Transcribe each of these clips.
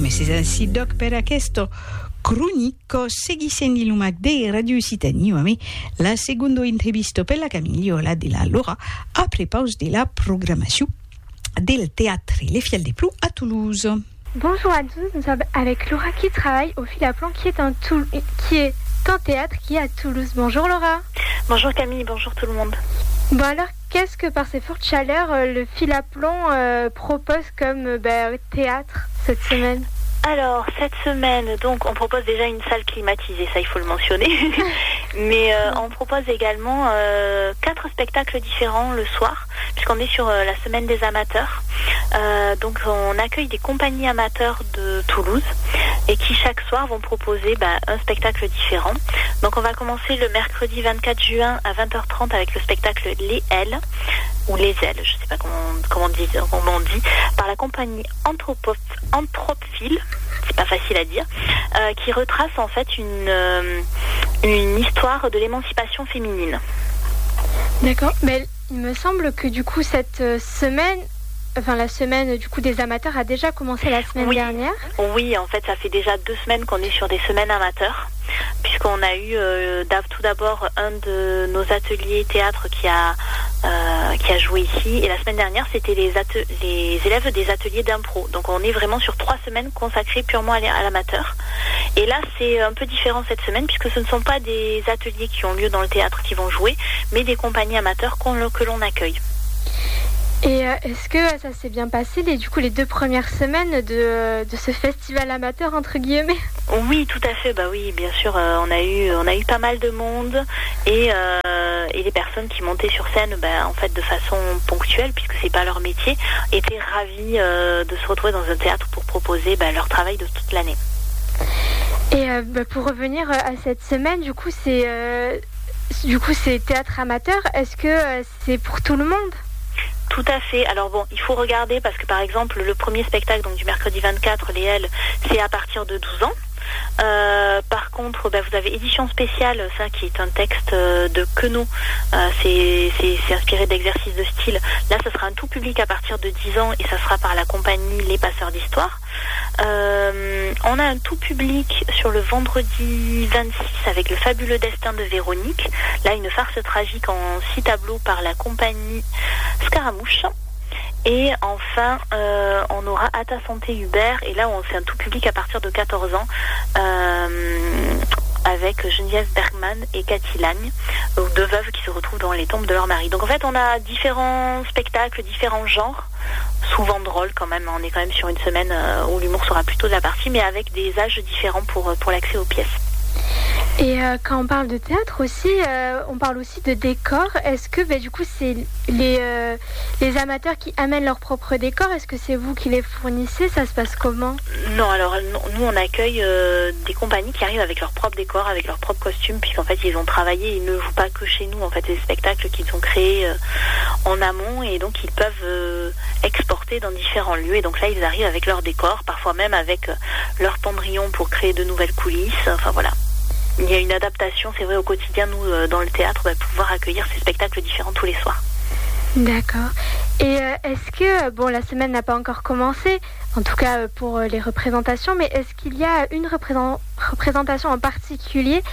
mese ainsi doc per questo cronico seguiscendi l'umac dei Radio Occitanie, mais la seconda intervista per la Camigliola della Laura après pause de la programmation del théâtre Les Fiels des Ploux à Toulouse. Bonjour à tous, nous sommes avec Laura qui travaille au Fil à Plomb qui est un théâtre qui est à Toulouse. Bonjour Laura. Bonjour Camille, bonjour tout le monde. Bon alors, qu'est-ce que par ces fortes chaleurs, le Fil à Plomb propose comme théâtre cette semaine ? Alors, cette semaine, donc, on propose déjà une salle climatisée, ça il faut le mentionner. Mais on propose également 4 spectacles différents le soir, puisqu'on est sur la semaine des amateurs. Donc, on accueille des compagnies amateurs de Toulouse et qui chaque soir vont proposer un spectacle différent. Donc, on va commencer le mercredi 24 juin à 20h30 avec le spectacle Les Ailes, ou Les Ailes, je ne sais pas comment on dit, par la compagnie Anthropophile, c'est pas facile à dire, qui retrace en fait une histoire de l'émancipation féminine. D'accord, mais il me semble que du coup cette semaine, la semaine du coup des amateurs a déjà commencé la semaine dernière. Oui, en fait ça fait déjà 2 semaines qu'on est sur des semaines amateurs, puisqu'on a eu tout d'abord un de nos ateliers théâtre qui a joué ici, et la semaine dernière c'était les élèves des ateliers d'impro. Donc on est vraiment sur 3 semaines consacrées purement à l'amateur. Et là c'est un peu différent cette semaine, puisque ce ne sont pas des ateliers qui ont lieu dans le théâtre qui vont jouer, mais des compagnies amateurs que l'on accueille. Et est-ce que ça s'est bien passé les 2 premières semaines de ce festival amateur entre guillemets ? Oui, tout à fait. Oui, bien sûr. On a eu pas mal de monde et les personnes qui montaient sur scène, en fait, de façon ponctuelle, puisque c'est pas leur métier, étaient ravis de se retrouver dans un théâtre pour proposer leur travail de toute l'année. Et pour revenir à cette semaine, du coup, c'est théâtre amateur. Est-ce que c'est pour tout le monde ? Tout à fait. Alors bon, il faut regarder parce que par exemple, le premier spectacle donc du mercredi 24, Les Ailes, c'est à partir de 12 ans. Par contre, vous avez édition spéciale, ça qui est un texte de Queneau, c'est inspiré d'exercices de style. Là, ce sera un tout public à partir de 10 ans et ça sera par la compagnie Les Passeurs d'Histoire. On a un tout public sur le vendredi 26 avec Le Fabuleux Destin de Véronique. Là, une farce tragique en 6 tableaux par la compagnie Scaramouche. Et enfin, on aura À ta santé Hubert, et là on fait un tout public à partir de 14 ans avec Geneviève Bergman et Cathy Lagne, 2 veuves qui se retrouvent dans les tombes de leur mari. Donc en fait on a différents spectacles, différents genres, souvent drôles quand même, on est quand même sur une semaine où l'humour sera plutôt de la partie, mais avec des âges différents pour l'accès aux pièces. Et quand on parle de théâtre aussi, on parle aussi de décors. Est-ce que du coup c'est les amateurs qui amènent leurs propres décors ? Est-ce que c'est vous qui les fournissez ? Ça se passe comment ? Non, alors nous on accueille des compagnies qui arrivent avec leurs propres décors, avec leurs propres costumes, puisqu'en fait ils ont travaillé, ils ne jouent pas que chez nous, en fait c'est des spectacles qu'ils ont créés en amont, et donc ils peuvent exporter dans différents lieux, et donc là ils arrivent avec leurs décors, parfois même avec leurs pendrillons pour créer de nouvelles coulisses, enfin voilà. Il y a une adaptation, c'est vrai, au quotidien, nous, dans le théâtre, pouvoir accueillir ces spectacles différents tous les soirs. D'accord. Et est-ce que, la semaine n'a pas encore commencé, en tout cas pour les représentations, mais est-ce qu'il y a une représentation en particulier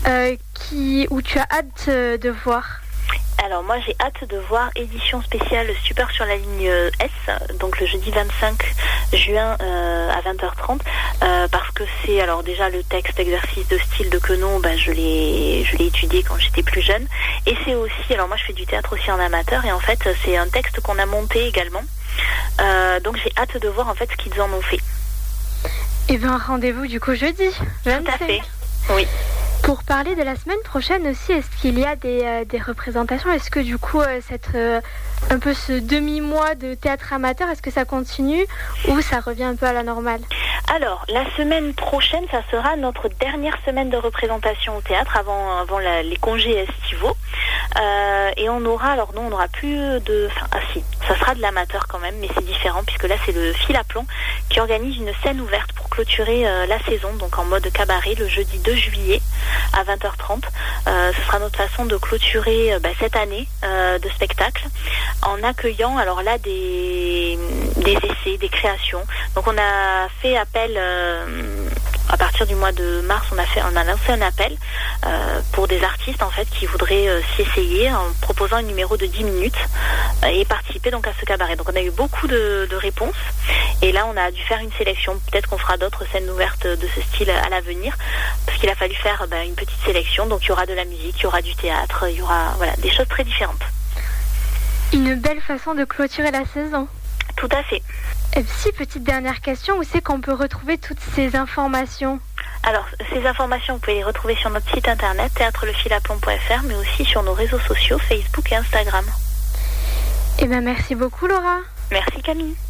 où tu as hâte de voir ? Alors moi j'ai hâte de voir édition spéciale Super sur la ligne S, donc le jeudi 25 juin à 20h30, parce que c'est alors déjà le texte exercice de style de Queneau, je l'ai étudié quand j'étais plus jeune, et c'est aussi, alors moi je fais du théâtre aussi en amateur, et en fait c'est un texte qu'on a monté également, donc j'ai hâte de voir en fait ce qu'ils en ont fait. Et rendez-vous du coup jeudi 25. Tout à fait, oui. Pour parler de la semaine prochaine aussi, est-ce qu'il y a des représentations ? Est-ce que du coup, un peu ce demi-mois de théâtre amateur, est-ce que ça continue ou ça revient un peu à la normale ? Alors, la semaine prochaine, ça sera notre dernière semaine de représentation au théâtre avant les congés estivaux. Et on aura plus de... ça sera de l'amateur quand même, mais c'est différent puisque là, c'est le Fil à Plomb qui organise une scène ouverte pour clôturer la saison, donc en mode cabaret, le jeudi 2 juillet à 20h30. Ce sera notre façon de clôturer cette année de spectacle en accueillant alors là des essais, des créations. Donc on a fait appel à partir du mois de mars, on a lancé un appel pour des artistes en fait qui voudraient s'y essayer en proposant un numéro de 10 minutes et participer donc à ce cabaret. Donc on a eu beaucoup de réponses et là on a dû faire une sélection. Peut-être qu'on fera d'autres scènes ouvertes de ce style à l'avenir parce qu'il a fallu faire une petite sélection. Donc il y aura de la musique, il y aura du théâtre, il y aura des choses très différentes. Une belle façon de clôturer la saison. Tout à fait. Et si, petite dernière question, où c'est qu'on peut retrouver toutes ces informations ? Alors, ces informations, vous pouvez les retrouver sur notre site internet, théâtrelefilaplomb.fr, mais aussi sur nos réseaux sociaux, Facebook et Instagram. Eh bien, merci beaucoup, Laura. Merci, Camille.